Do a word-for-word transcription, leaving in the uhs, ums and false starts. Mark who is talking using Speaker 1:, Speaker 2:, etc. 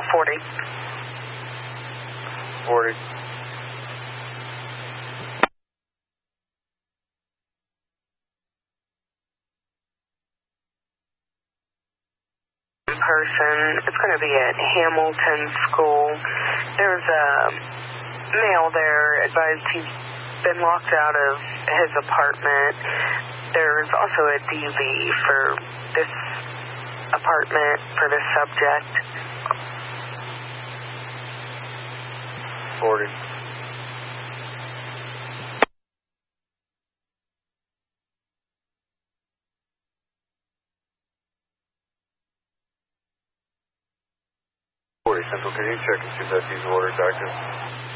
Speaker 1: forty.
Speaker 2: forty.
Speaker 1: Person. It's going to be at Hamilton School. There's a male there advised he's been locked out of his apartment. There's also a D V for this apartment for this subject.
Speaker 2: forty. forty Central, can you check and see if that diesel order is active?